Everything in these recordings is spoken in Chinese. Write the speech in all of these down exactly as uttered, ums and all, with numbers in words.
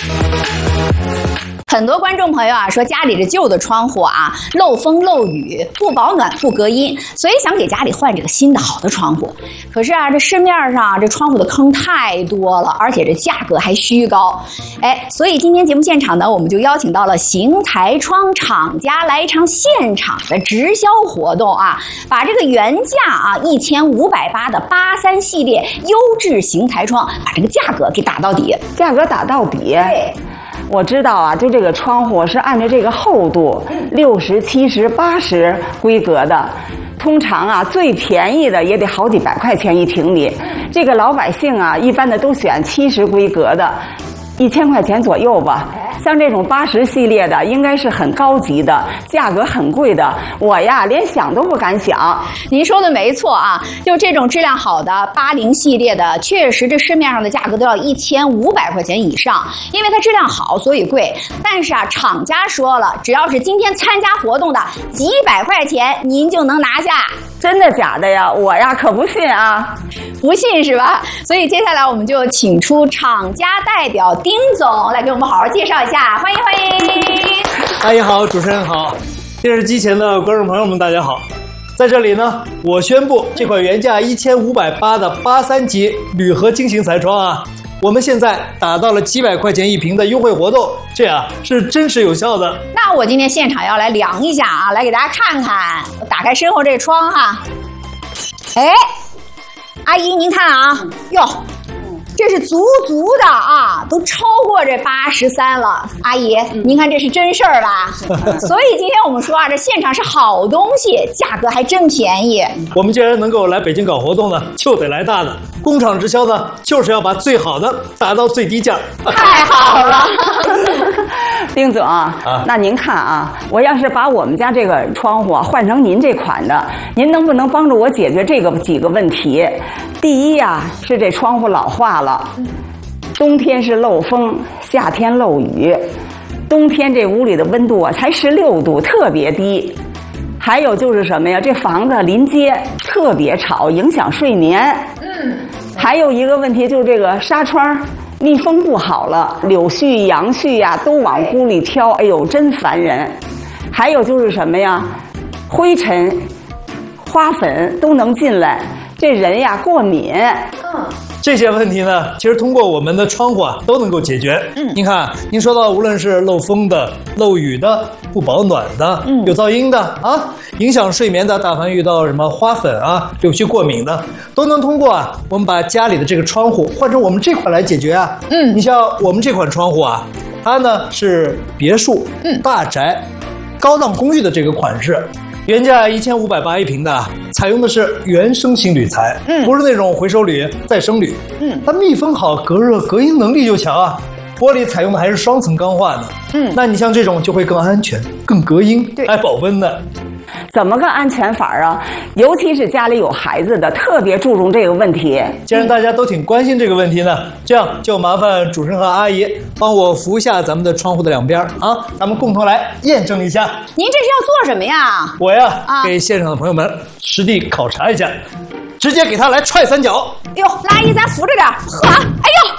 很多观众朋友啊说家里这旧的窗户啊漏风漏雨不保暖不隔音，所以想给家里换这个新的好的窗户。可是啊这市面上这窗户的坑太多了，而且这价格还虚高。哎，所以今天节目现场呢，我们就邀请到了邢台窗厂家来一场现场的直销活动啊，把这个原价啊一千五百八的八三系列优质邢台窗，把这个价格给打到底。 价格打到底。 对。 我知道啊，就这个窗户是按照这个厚度六十、七十、八十规格的，通常啊最便宜的也得好几百块钱一平米。这个老百姓啊，一般的都选七十规格的，一千块钱左右吧。像这种八十系列的，应该是很高级的，价格很贵的。我呀，连想都不敢想。 您说的没错啊，就这种质量好的八零系列的，确实这市面上的价格都要一千五百块钱以上，因为它质量好，所以贵。但是啊，厂家说了，只要是今天参加活动的，几百块钱您就能拿下。 真的假的呀？我呀可不信啊， 不信是吧？所以接下来我们就请出厂家代表丁总来给我们好好介绍一下，欢迎欢迎。 阿姨好，主持人好，电视机前的观众朋友们大家好。在这里呢，我宣布这款原价一千五百八的八三级铝合金型彩窗啊，我们现在打到了几百块钱一平的优惠活动，这样是真实有效的。 那我今天现场要来量一下啊，来给大家看看。我打开身后这窗哈，哎，阿姨您看啊，哟，这是足足的啊，都超过这八十三了。阿姨，您看这是真事儿吧？所以今天我们说啊，这现场是好东西，价格还真便宜。 我们既然能够来北京搞活动呢，就得来大的。工厂直销呢，就是要把最好的打到最低价。 太好了。 丁总啊，那您看啊，我要是把我们家这个窗户啊换成您这款的，您能不能帮助我解决这个几个问题？第一呀、啊，是这窗户老化了，冬天是漏风，夏天漏雨，冬天这屋里的温度啊才十六度，特别低。还有就是什么呀？这房子临街特别吵，影响睡眠。嗯。还有一个问题就是这个纱窗。密封不好了，柳絮、杨絮呀、啊、都往屋里飘，哎呦，真烦人。还有就是什么呀，灰尘、花粉都能进来，这人呀过敏。 嗯， 这些问题呢，其实通过我们的窗户啊都能够解决。嗯，您看，您说到无论是漏风的、漏雨的、不保暖的、嗯、有噪音的啊，影响睡眠的，但凡遇到什么花粉啊、柳絮过敏的，都能通过啊，我们把家里的这个窗户换成我们这款来解决啊。嗯，你像我们这款窗户啊，它呢是别墅、嗯、大宅、高档公寓的这个款式。原价一千五百八一平的，采用的是原生型铝材，嗯，不是那种回收铝、再生铝，嗯，它密封好，隔热隔音能力就强啊。玻璃采用的还是双层钢化的，嗯，那你像这种就会更安全、更隔音，还保温的。 怎么个安全法啊？尤其是家里有孩子的，特别注重这个问题。 既然大家都挺关心这个问题呢，这样就麻烦主持人和阿姨帮我扶一下咱们的窗户的两边啊，咱们共同来验证一下。 您这是要做什么呀？ 我呀，啊、给现场的朋友们实地考察一下，直接给他来踹三脚。 哟，阿姨咱扶着点，呵，哎呦。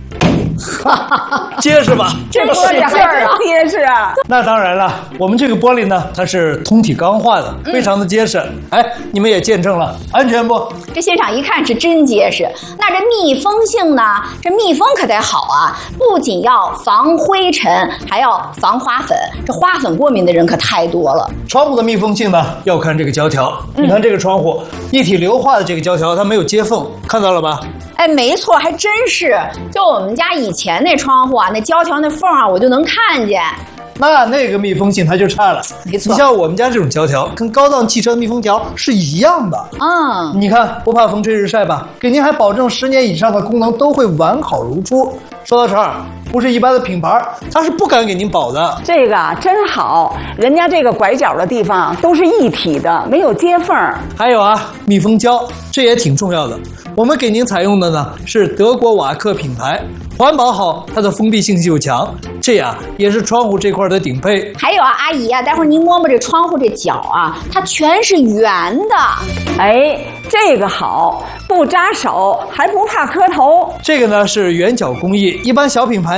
结实吧？ 这个使劲儿啊，结实啊！ 那当然了，我们这个玻璃呢，它是通体钢化的，非常的结实。嗯、哎，你们也见证了，安全不？ 这现场一看是真结实。那这密封性呢？这密封可得好啊！不仅要防灰尘，还要防花粉。这花粉过敏的人可太多了。 窗户的密封性呢，要看这个胶条。嗯、你看这个窗户，一体硫化的这个胶条，它没有接缝，看到了吧？ 哎，没错，还真是。就我们家以前那窗户啊，那胶条那缝啊，我就能看见。 那那个密封性它就差了。 没错， 你像我们家这种胶条，跟高档汽车密封条是一样的。嗯，你看不怕风吹日晒吧？给您还保证十年以上的功能都会完好如初。说到这儿，不是一般的品牌，它是不敢给您保的。 这个啊真好，人家这个拐角的地方都是一体的，没有接缝。 还有啊，密封胶，这也挺重要的。我们给您采用的呢是德国瓦克品牌，环保好，它的封闭性就强，这样也是窗户这块的顶配。 还有啊，阿姨啊，待会儿您摸摸这窗户这角啊，它全是圆的。 哎，这个好，不扎手，还不怕磕头。 这个呢是圆角工艺，一般小品牌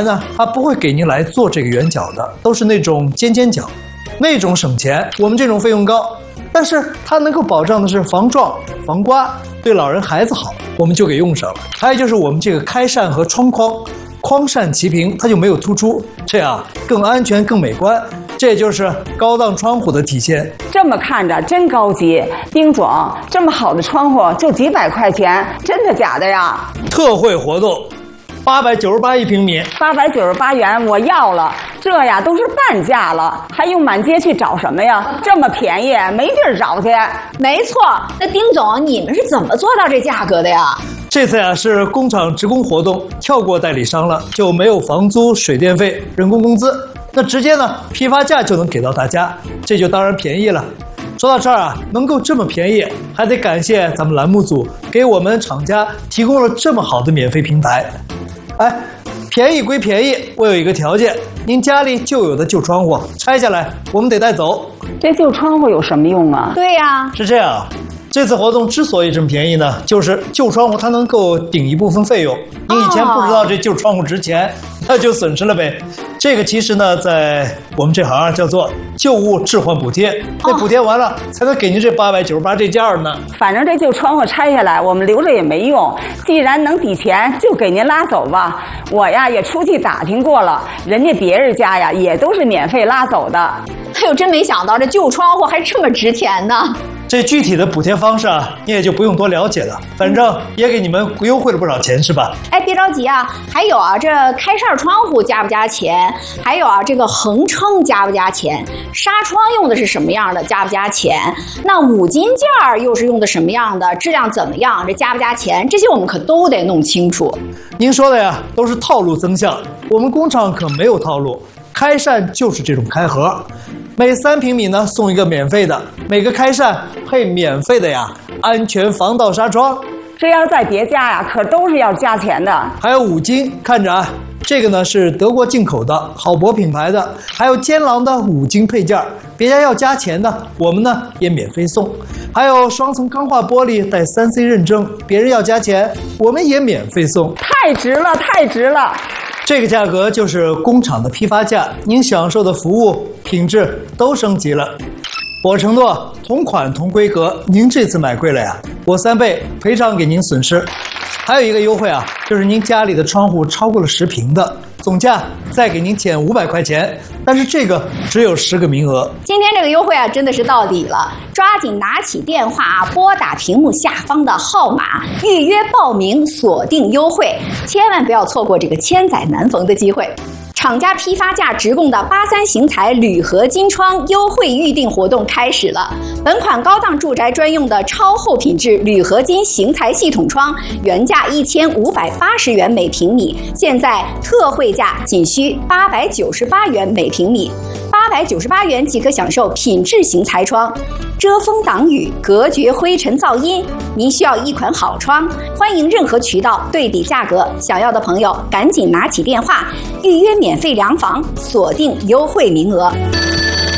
呢，它不会给您来做这个圆角的，都是那种尖尖角，那种省钱，我们这种费用高。但是它能够保障的是防撞、防刮，对老人孩子好，我们就给用上了。还有就是我们这个开扇和窗框，框扇齐平，它就没有突出，这样更安全、更美观。这就是高档窗户的体现。 这么看着真高级，丁总，这么好的窗户就几百块钱，真的假的呀？ 特惠活动，八百九十八一平米， 八百九十八元我要了。这呀都是半价了，还用满街去找什么呀？这么便宜，没地儿找去。 没错，那丁总，你们是怎么做到这价格的呀？ 这次呀是工厂职工活动，跳过代理商了，就没有房租、水电费、人工工资，那直接呢批发价就能给到大家，这就当然便宜了。说到这儿啊，能够这么便宜，还得感谢咱们栏目组给我们厂家提供了这么好的免费平台。哎，便宜归便宜，我有一个条件，您家里旧有的旧窗户拆下来，我们得带走。 这旧窗户有什么用啊？ 对呀， 是这样。这次活动之所以这么便宜呢，就是旧窗户它能够顶一部分费用。您以前不知道这旧窗户值钱，那就损失了呗。这个其实呢，在我们这行啊叫做旧物置换补贴，那补贴完了才能给您这八百九十八这价呢。 反正这旧窗户拆下来，我们留着也没用。既然能抵钱，就给您拉走吧。我呀也出去打听过了，人家别人家呀也都是免费拉走的。 哎呦，真没想到这旧窗户还这么值钱呢。 这具体的补贴方式啊，你也就不用多了解了，反正也给你们优惠了不少钱，是吧？ 哎，别着急啊，还有啊，这开扇窗户加不加钱？还有啊，这个横撑加不加钱？纱窗用的是什么样的？加不加钱？那五金件儿又是用的什么样的？质量怎么样？这加不加钱？这些我们可都得弄清楚。 您说的呀，都是套路增项，我们工厂可没有套路，开扇就是这种开盒。每三平米呢送一个免费的，每个开扇配免费的呀安全防盗纱窗。 这要在别家呀，可都是要加钱的。 还有五金，看着啊，这个呢是德国进口的好博品牌的，还有坚狼的五金配件，别家要加钱的，我们呢也免费送。还有双层钢化玻璃带 三 C 认证，别人要加钱，我们也免费送。 太值了，太值了！ 这个价格就是工厂的批发价，您享受的服务品质都升级了。我承诺同款同规格，您这次买贵了呀，我三倍赔偿给您损失。还有一个优惠啊，就是您家里的窗户超过了十平的，总价再给您减五百块钱，但是这个只有十个名额。 今天这个优惠啊，真的是到底了，抓紧拿起电话啊，拨打屏幕下方的号码，预约报名，锁定优惠，千万不要错过这个千载难逢的机会。厂家批发价直供的八三型材铝合金窗优惠预定活动开始了。本款高档住宅专用的超厚品质铝合金型材系统窗，原价一千五百八十元每平米，现在特惠价仅需八百九十八元每平米。八百九十八元即可享受品质型材窗，遮风挡雨，隔绝灰尘噪音。您需要一款好窗，欢迎任何渠道对比价格，想要的朋友赶紧拿起电话预约免费量房，锁定优惠名额。